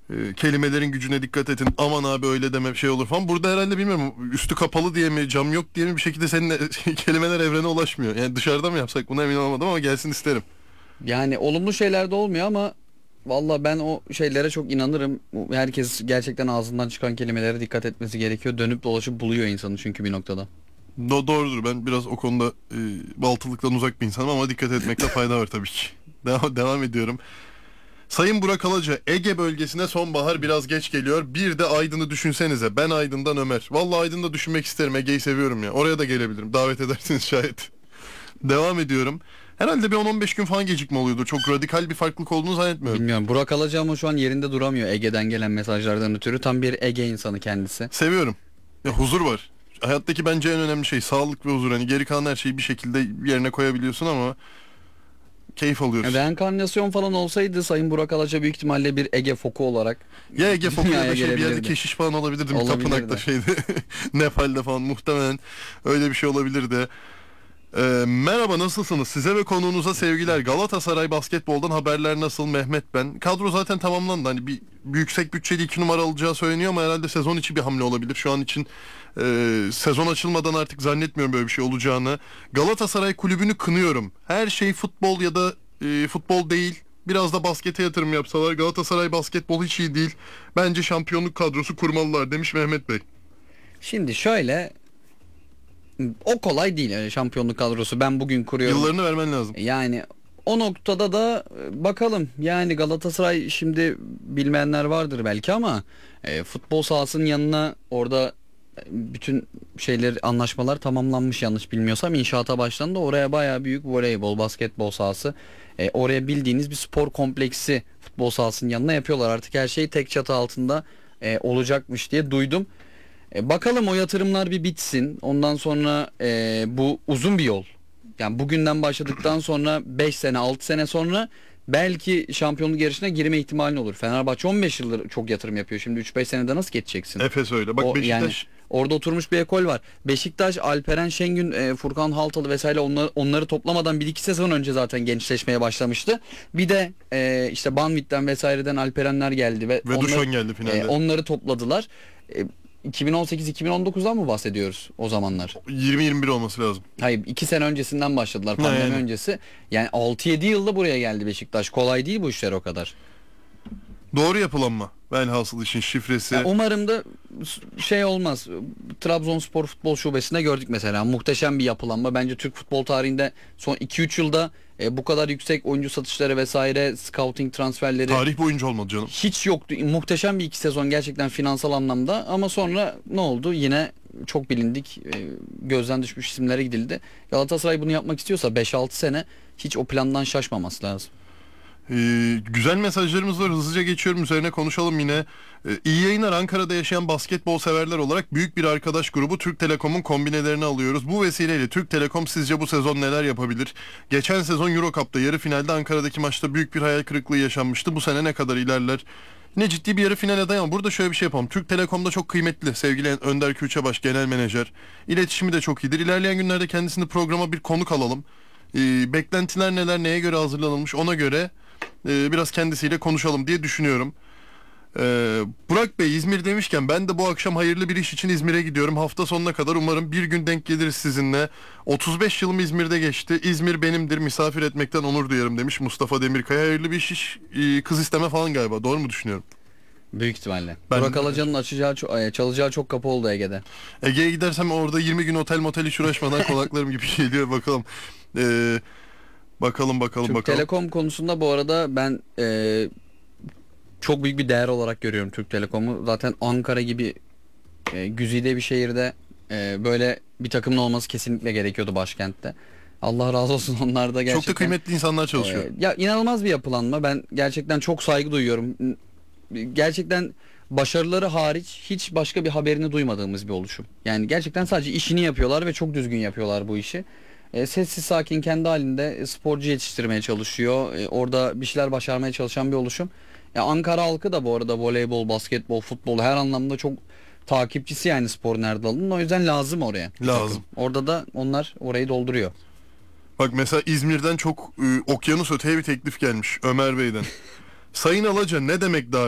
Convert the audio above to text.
Kelimelerin gücüne dikkat edin. Aman abi öyle deme şey olur falan. Burada herhalde bilmiyorum üstü kapalı diye mi cam yok diye mi bir şekilde senin kelimeler evrene ulaşmıyor. Yani dışarıda mı yapsak buna emin olmadım ama gelsin isterim. Yani olumlu şeyler de olmuyor ama valla ben o şeylere çok inanırım. Herkes gerçekten ağzından çıkan kelimelere dikkat etmesi gerekiyor. Dönüp dolaşıp buluyor insanı çünkü bir noktada. Doğrudur, ben biraz o konuda baltılıktan uzak bir insanım ama dikkat etmekte fayda var tabii ki. Devam ediyorum. Sayın Burak Alaca, Ege bölgesine sonbahar biraz geç geliyor. Bir de Aydın'ı düşünsenize. Ben Aydın'dan Ömer. Vallahi Aydın'da düşünmek isterim. Ege'yi seviyorum ya. Oraya da gelebilirim. Davet edersiniz şayet. Devam ediyorum. Herhalde bir 10-15 gün falan gecikme oluyordur. Çok radikal bir farklılık olduğunu zannetmiyorum. Bilmiyorum. Burak Alaca ama şu an yerinde duramıyor Ege'den gelen mesajlardan ötürü. Tam bir Ege insanı kendisi. Seviyorum. Ya huzur var. Hayattaki bence en önemli şey sağlık ve huzur. Hani geri kalan her şeyi bir şekilde yerine koyabiliyorsun ama keyif alıyoruz. Reenkarnasyon falan olsaydı Sayın Burak Alaca büyük ihtimalle bir Ege foku olarak Ya Ege Foku ya dünyaya da şey bir yerde gelebilirdi. keşiş falan olabilirdi. Bir Olabilirdi. tapınakta şeydi. Nepal'de falan muhtemelen öyle bir şey olabilirdi. Merhaba, nasılsınız? Size ve konuğunuza sevgiler. Galatasaray basketboldan haberler nasıl? Mehmet ben. Kadro zaten tamamlandı. Hani bir yüksek bütçeli 2 numara alacağı söyleniyor ama herhalde sezon içi bir hamle olabilir. Şu an için sezon açılmadan artık zannetmiyorum böyle bir şey olacağını. Galatasaray kulübünü kınıyorum. Her şey futbol ya da futbol değil. Biraz da baskete yatırım yapsalar. Galatasaray basketbol hiç iyi değil. Bence şampiyonluk kadrosu kurmalılar demiş Mehmet Bey. Şimdi şöyle, o kolay değil öyle şampiyonluk kadrosu. Ben bugün kuruyorum. Yıllarını vermen lazım. Yani o noktada da bakalım. Yani Galatasaray şimdi bilmeyenler vardır belki ama futbol sahasının yanına orada bütün şeyler anlaşmalar tamamlanmış yanlış bilmiyorsam inşaata başlandı. Oraya bayağı büyük voleybol, basketbol sahası. Oraya bildiğiniz bir spor kompleksi futbol sahasının yanına yapıyorlar. Artık her şey tek çatı altında olacakmış diye duydum. Bakalım o yatırımlar bir bitsin. Ondan sonra bu uzun bir yol. Yani bugünden başladıktan sonra 5 sene 6 sene sonra belki şampiyonluk yarışına girme ihtimalin olur. Fenerbahçe 15 yıldır çok yatırım yapıyor. Şimdi 3-5 senede nasıl geçeceksin? Efes öyle. Bak Beşiktaş. Yani orada oturmuş bir ekol var. Beşiktaş, Alperen Şengün, Furkan Haltalı vesaire onları toplamadan 1-2 sezon önce zaten gençleşmeye başlamıştı. Bir de işte Banvit'ten vesaireden Alperenler geldi ve Duşan geldi finalde. onları topladılar. 2018-2019'dan mı bahsediyoruz o zamanlar? 20-21 olması lazım. Hayır, 2 sene öncesinden başladılar, pandemi Yani. öncesi. Yani 6-7 yılda buraya geldi Beşiktaş. Kolay değil bu işler o kadar. Doğru yapılanma. Velhasıl işin şifresi. Ya umarım da şey olmaz. Trabzonspor futbol şubesinde gördük mesela. Muhteşem bir yapılanma. Bence Türk futbol tarihinde son 2-3 yılda bu kadar yüksek oyuncu satışları vesaire, scouting transferleri Tarih boyunca olmadı canım. hiç yoktu. Muhteşem bir 2 sezon gerçekten finansal anlamda ama sonra ne oldu? Yine çok bilindik, gözden düşmüş isimlere gidildi. Galatasaray bunu yapmak istiyorsa 5-6 sene hiç o plandan şaşmaması lazım. Güzel mesajlarımız var. Hızlıca geçiyorum. Üzerine konuşalım yine. İyi yayınlar. Ankara'da yaşayan basketbol severler olarak büyük bir arkadaş grubu Türk Telekom'un kombinelerini alıyoruz. Bu vesileyle Türk Telekom sizce bu sezon neler yapabilir? Geçen sezon Euro Cup'ta yarı finalde Ankara'daki maçta büyük bir hayal kırıklığı yaşanmıştı. Bu sene ne kadar ilerler? Yine ciddi bir yarı final adayı ama burada şöyle bir şey yapalım. Türk Telekom'da çok kıymetli. Sevgili Önder Külçebaş Genel Menajer. İletişimi de çok iyidir. İlerleyen günlerde kendisini programa bir konuk alalım. Beklentiler neler, neye göre hazırlanılmış, ona göre biraz kendisiyle konuşalım diye düşünüyorum. Burak Bey, İzmir demişken ben de bu akşam hayırlı bir iş için İzmir'e gidiyorum. Hafta sonuna kadar umarım bir gün denk geliriz sizinle. 35 yılım İzmir'de geçti. İzmir benimdir. Misafir etmekten onur duyarım demiş Mustafa Demirkaya. Hayırlı bir iş, kız isteme falan galiba. Doğru mu düşünüyorum? Büyük ihtimalle. Ben- Burak Alaca'nın çalacağı çok kapı oldu Ege'de. Ege'ye gidersem orada 20 gün otel motel hiç uğraşmadan konaklarım gibi geliyor. Bakalım. Bakalım. Telekom konusunda bu arada ben çok büyük bir değer olarak görüyorum Türk Telekom'u. Zaten Ankara gibi güzide bir şehirde böyle bir takımın olması kesinlikle gerekiyordu başkentte. Allah razı olsun, onlar da gerçekten. Çok da kıymetli insanlar çalışıyor. Ya inanılmaz bir yapılanma. Ben gerçekten çok saygı duyuyorum. Gerçekten başarıları hariç hiç başka bir haberini duymadığımız bir oluşum. Yani gerçekten sadece işini yapıyorlar ve çok düzgün yapıyorlar bu işi. Sessiz sakin kendi halinde sporcu yetiştirmeye çalışıyor. Orada bir şeyler başarmaya çalışan bir oluşum. Ankara halkı da bu arada voleybol, basketbol, futbol her anlamda çok takipçisi yani spor nerede alınır. O yüzden lazım oraya. Lazım. Orada da onlar orayı dolduruyor. Bak mesela İzmir'den çok okyanus öteye bir teklif gelmiş Ömer Bey'den. Sayın Alaca, ne demek davet?